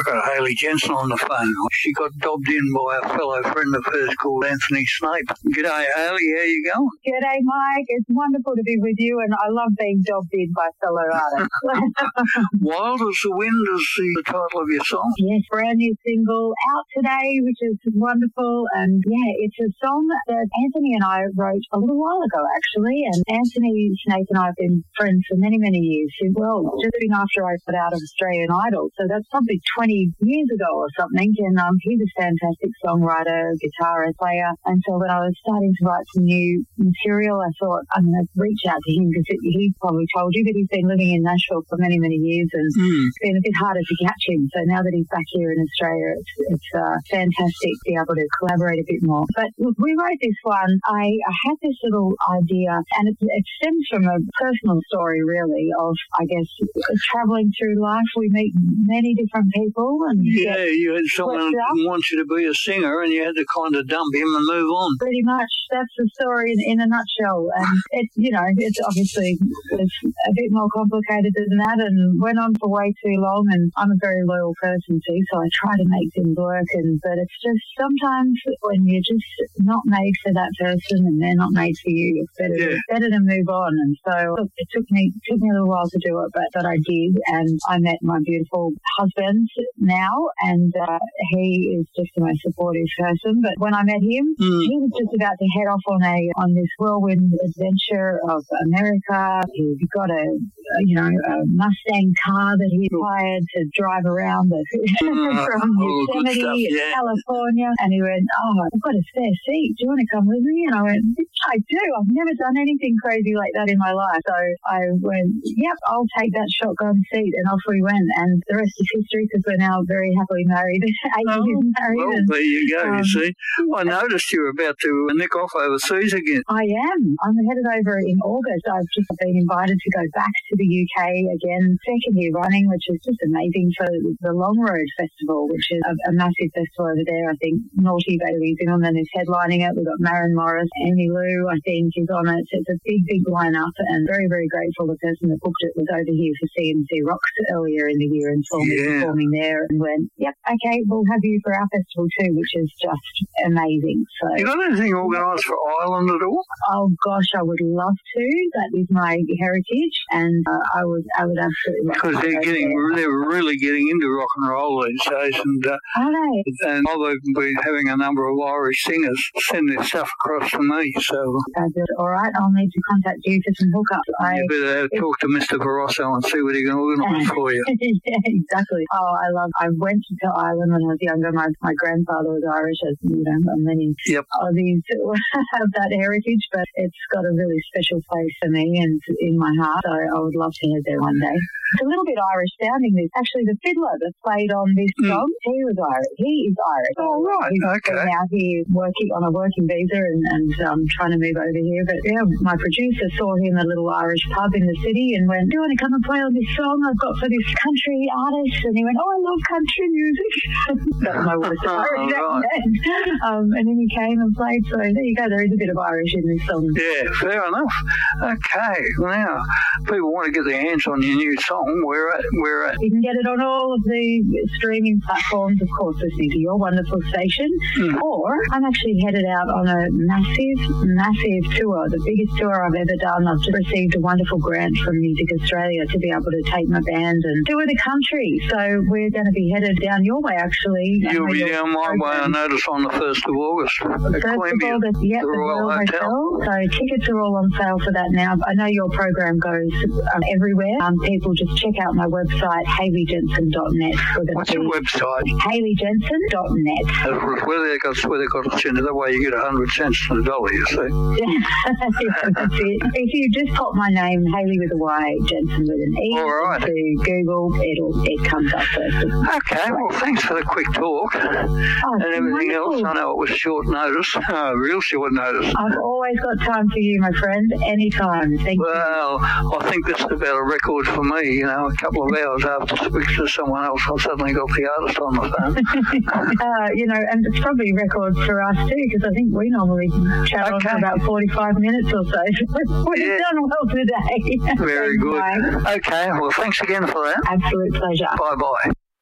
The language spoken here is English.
got Hayley Jensen on the phone. She got dobbed in by a fellow friend of hers called Anthony Snape. G'day, Hayley. How you going? G'day, Mike. It's wonderful to be with you, and I love being dobbed in by fellow artists. Wild as the Wind is the title of your song. Yes, brand new single out today, which is wonderful. And yeah, it's a song that Anthony and I wrote a little while ago, actually. And Anthony Snape and I have been friends for many, many years. Well, just been after I put out of Australian Idol. So that's probably 20 years ago or something. And he's a fantastic songwriter, guitarist, player. And so when I was starting to write some new material, I thought I'm going to reach out to him because he probably told you that he's been living in Nashville for many, many years, and it's been a bit harder to catch him. So now that he's back here in Australia, it's fantastic to be able to collaborate a bit more. But look, we wrote this one. I had this little idea, and it stems from a personal story, really, of, I guess, traveling through life. We meet many different people. And yeah, you had someone who wants you to be a singer, and you had to kind of dump him and move on. Pretty much. That's the story in a nutshell. And it's obviously a bit more complicated than that, and went on for way too long. And I'm a very loyal person too, so I try to make things work. But it's just sometimes when you're just not made for that person and they're not made for you, it's better to move on. And so look, it took me a little while to do it, but I did. And I met my beautiful husband now, and he is just the most supportive person. But when I met him, he was just about to head off on this whirlwind adventure of America. He got a Mustang car that he hired to drive around from Yosemite to California. And he went, I've got a spare seat. Do you want to come with me? And I went, I do. I've never done anything crazy like that in my life. So I went, yep, I'll take that shotgun seat. And off we went. And the rest is history because we're now very happily married. 8 years married. Well, there you go, you see. I noticed you were about to nick off overseas again. I am. I'm headed over in August. I've just been invited to go back to the UK again, second year running, which is just amazing, for the Long Road Festival, which is a massive festival over there. I think Naughty Baby Zimmerman is headlining it. We've got Maren Morris, Amy Lou, I think, is on it. So it's a big, big lineup, and very, very grateful. The person that booked it was over here for CMC Rocks earlier in the year and saw me performing there and went, yep, okay, we'll have you for our festival too, which is just amazing. So, you got anything organised for Ireland at all? Oh gosh, I would love to. That is my heritage, and I would absolutely love to. Because they're really getting into rock and roll these days, and are they? And I've been having a number of Irish singers send their stuff across to me. So all right, I'll need to contact you for some hookups. You better talk to Mr. Barroso and see what he can organise for you. Yeah, exactly. I went to Ireland when I was younger. My grandfather was Irish, as you know, many Aussies have that heritage, but it's got a really special place for me and in my heart. So I would love to head there one day. It's a little bit Irish sounding. This actually, the fiddler that played on this song, he was Irish. He is Irish. Oh right, He's now here working on a working visa and trying to move over here. But yeah, my producer saw him at a little Irish pub in the city and went, "Do you want to come and play on this song I've got for this country artist?" And he went, "Oh, I love country music." That's my worst Irish accent. And then he came and played. So there you go. There is a bit of Irish in this song. Yeah, fair enough. Okay, now people want to get their hands on your new song. Where at? You can get it on all of the streaming platforms, of course, listening to your wonderful station. Or I'm actually headed out on a massive, massive tour, the biggest tour I've ever done. I've just received a wonderful grant from Music Australia to be able to take my band and tour the country. So we're going to be headed down your way, actually. You'll be down my way, I notice, on the 1st of August. The 1st of August, the Royal Hotel. So tickets are all on sale for that now. I know your program goes everywhere. People just check out my website, HayleyJensen.net. What's your website? HayleyJensen.net. That's where they got to send it. That way you get 100 cents on the dollar, you see. That's it. If you just pop my name, Hayley with a Y, Jensen with an E, to Google, it comes up first. Okay, well, thanks for the quick talk. And everything else. I know it was short notice, real short notice. I've always got time for you, my friend, anytime. Thank you. Well, I think this is about a record for me. You know, a couple of hours after speaking to someone else, I suddenly got the artist on the phone. And it's probably a record for us too, because I think we normally chat on for about 45 minutes or so. We've done well today. Very good. Okay, well, thanks again for that. Absolute pleasure. Bye-bye.